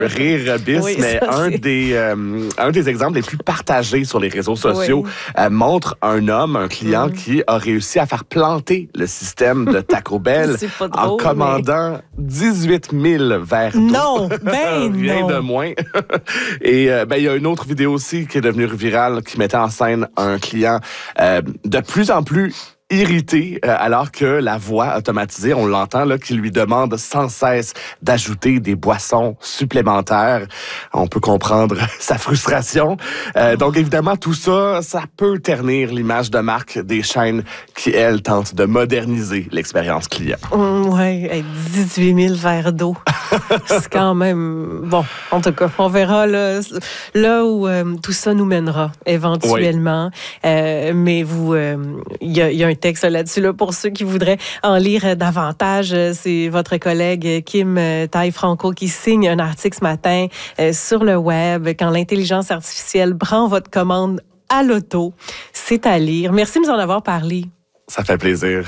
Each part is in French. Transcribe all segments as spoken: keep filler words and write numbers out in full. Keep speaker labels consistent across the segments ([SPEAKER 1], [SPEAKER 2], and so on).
[SPEAKER 1] rire bis, oui, mais ça, un, des, euh, un des exemples les plus partagés sur les réseaux sociaux oui. euh, montre un homme, un client mmh. qui a réussi à faire planter le système de Taco Bell drôle, en commandant mais... dix-huit mille verres d'eau.
[SPEAKER 2] Non, ben
[SPEAKER 1] Rien
[SPEAKER 2] non.
[SPEAKER 1] de moins. Et euh, ben, il y a une autre vidéo aussi qui est devenue virale qui mettait en scène un client euh, de plus en plus irrité euh, alors que la voix automatisée, on l'entend là, qui lui demande sans cesse d'ajouter des boissons supplémentaires. On peut comprendre sa frustration. Euh, donc évidemment, tout ça, ça peut ternir l'image de marque des chaînes qui, elles, tentent de moderniser l'expérience client.
[SPEAKER 2] Mmh, oui, dix-huit mille verres d'eau. C'est quand même... Bon, en tout cas, on verra là, là où euh, tout ça nous mènera éventuellement. Oui. Euh, mais vous, il euh, y, a, y a un texte là-dessus là, pour ceux qui voudraient en lire davantage. C'est votre collègue Kim Taille-Franco qui signe un article ce matin euh, sur le web. Quand l'intelligence artificielle prend votre commande à l'auto, c'est à lire. Merci de nous en avoir parlé.
[SPEAKER 1] Ça fait plaisir.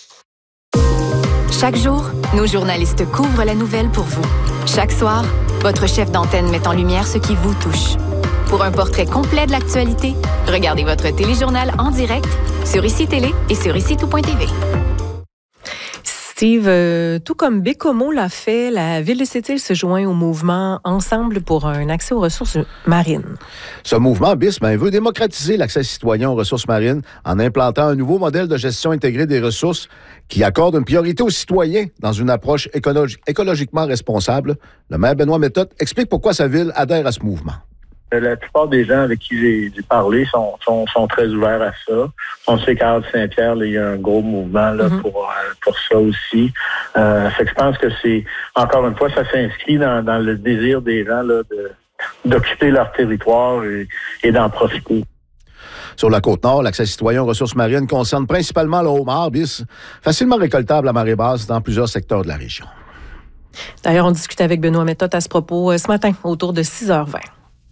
[SPEAKER 3] Chaque jour, nos journalistes couvrent la nouvelle pour vous. Chaque soir, votre chef d'antenne met en lumière ce qui vous touche. Pour un portrait complet de l'actualité, regardez votre téléjournal en direct sur Ici Télé et sur ici tout point t v.
[SPEAKER 2] Steve, euh, tout comme Baie-Comeau l'a fait, la Ville de Sept-Îles se joint au mouvement Ensemble pour un accès aux ressources marines.
[SPEAKER 4] Ce mouvement B I S ben, veut démocratiser l'accès citoyen aux ressources marines en implantant un nouveau modèle de gestion intégrée des ressources qui accorde une priorité aux citoyens dans une approche écologi- écologiquement responsable. Le maire Benoît Méthode explique pourquoi sa ville adhère à ce mouvement.
[SPEAKER 5] La plupart des gens avec qui j'ai, j'ai parlé sont, sont, sont très ouverts à ça. On sait qu'à Saint-Pierre, là, il y a un gros mouvement là, mm-hmm. pour, pour ça aussi. Euh, fait que je pense que c'est, encore une fois, ça s'inscrit dans, dans le désir des gens là, de, d'occuper leur territoire et, et d'en profiter.
[SPEAKER 4] Sur la Côte-Nord, l'accès citoyen aux ressources marines concerne principalement le homard, bis, facilement récoltable à marée basse dans plusieurs secteurs de la région.
[SPEAKER 2] D'ailleurs, on discute avec Benoît Méthode à ce propos ce matin, autour de six heures vingt.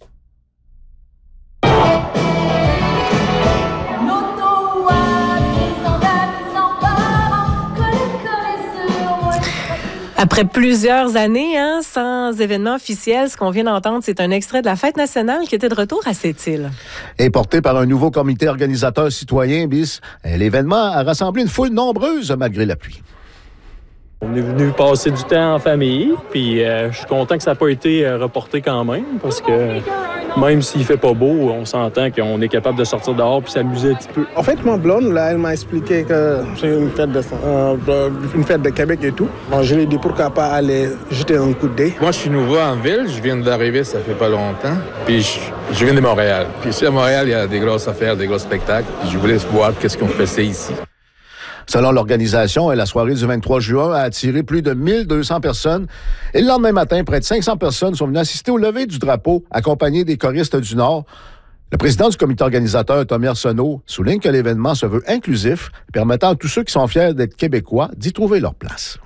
[SPEAKER 2] Après plusieurs années, hein, sans événement officiel, ce qu'on vient d'entendre, c'est un extrait de la Fête nationale qui était de retour à Sept-Îles.
[SPEAKER 4] Et porté par un nouveau comité organisateur citoyen, bis, l'événement a rassemblé une foule nombreuse malgré la pluie.
[SPEAKER 6] On est venu passer du temps en famille, puis euh, je suis content que ça n'a pas été euh, reporté quand même, parce que même s'il fait pas beau, on s'entend qu'on est capable de sortir dehors puis s'amuser un petit peu.
[SPEAKER 7] En fait, ma blonde, là, elle m'a expliqué que c'est une fête de, euh, une fête de Québec et tout. Bon, je lui ai dit pourquoi pas aller jeter un coup de dé.
[SPEAKER 8] Moi, je suis nouveau en ville, je viens d'arriver, ça fait pas longtemps, puis je, je viens de Montréal. Puis ici à Montréal, il y a des grosses affaires, des gros spectacles. Je voulais voir qu'est-ce qu'on faisait ici.
[SPEAKER 4] Selon l'organisation, la soirée du vingt-trois juin a attiré plus de mille deux cents personnes. Et le lendemain matin, près de cinq cents personnes sont venues assister au lever du drapeau, accompagnées des choristes du Nord. Le président du comité organisateur, Tommy Arsenault, souligne que l'événement se veut inclusif, permettant à tous ceux qui sont fiers d'être québécois d'y trouver leur place.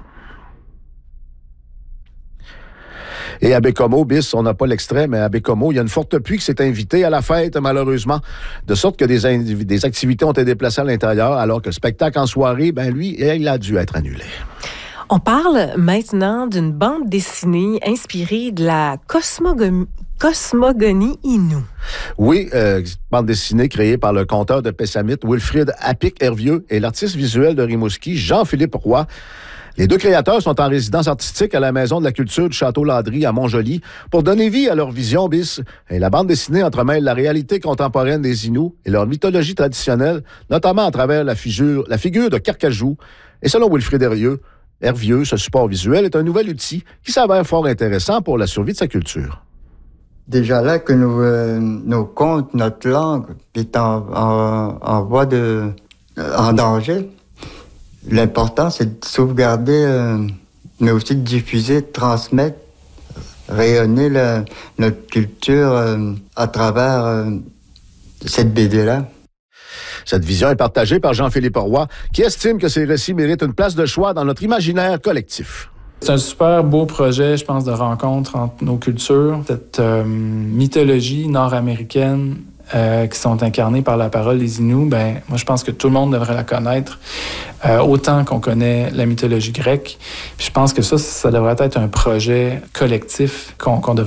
[SPEAKER 4] Et à Baie-Comeau, bis, on n'a pas l'extrait, mais à Baie-Comeau, il y a une forte pluie qui s'est invitée à la fête, malheureusement, de sorte que des, indiv- des activités ont été déplacées à l'intérieur, alors que le spectacle en soirée, ben lui, il a dû être annulé.
[SPEAKER 2] On parle maintenant d'une bande dessinée inspirée de la cosmogonie, cosmogonie Innu.
[SPEAKER 4] Oui, euh, bande dessinée créée par le conteur de Pessamit, Wilfrid Appic-Hervieux, et l'artiste visuel de Rimouski, Jean-Philippe Roy. Les deux créateurs sont en résidence artistique à la Maison de la culture du Château-Landry à Montjoly pour donner vie à leur vision bis. Et la bande dessinée entremêle la réalité contemporaine des Inuits et leur mythologie traditionnelle, notamment à travers la figure, la figure de Carcajou. Et selon Wilfrid Hervieux, Hervieux, ce support visuel est un nouvel outil qui s'avère fort intéressant pour la survie de sa culture.
[SPEAKER 9] Déjà là que nos, euh, nos contes, notre langue est en, en, en voie de... en danger. L'important, c'est de sauvegarder, euh, mais aussi de diffuser, de transmettre, rayonner la, notre culture euh, à travers euh, cette B D-là.
[SPEAKER 4] Cette vision est partagée par Jean-Philippe Roy, qui estime que ces récits méritent une place de choix dans notre imaginaire collectif.
[SPEAKER 10] C'est un super beau projet, je pense, de rencontre entre nos cultures, cette euh, mythologie nord-américaine Euh, qui sont incarnés par la parole des Inuits, ben moi je pense que tout le monde devrait la connaître, euh, autant qu'on connaît la mythologie grecque. Puis je pense que ça, ça devrait être un projet collectif qu'on, qu'on devrait